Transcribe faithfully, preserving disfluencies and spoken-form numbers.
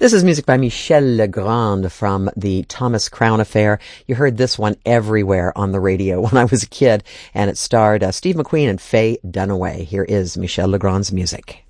This is music by Michel Legrand from the Thomas Crown Affair. You heard this one everywhere on the radio when I was a kid, and it starred uh, Steve McQueen and Faye Dunaway. Here is Michel Legrand's music.